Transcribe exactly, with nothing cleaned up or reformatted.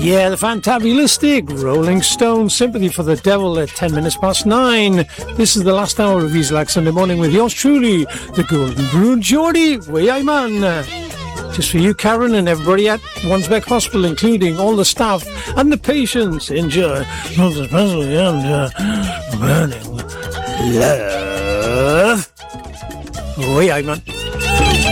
Yeah, the fantabulistic Rolling Stones, Sympathy for the Devil at ten minutes past nine. This is the last hour of Easy Like Sunday Morning with yours truly, the Golden Brew Geordie. Way I man. Just for you, Karen, and everybody at Wandsbeck Hospital, including all the staff and the patients. Enjoy. Especially and uh, burning love. Way I man.